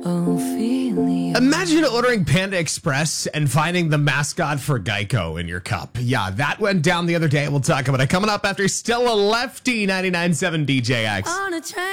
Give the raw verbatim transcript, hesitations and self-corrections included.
Ophelia. Imagine ordering Panda Express and finding the mascot for Geico in your cup. Yeah, that went down the other day. We'll talk about it coming up after Stella Lefty, ninety-nine point seven D J X. On a train.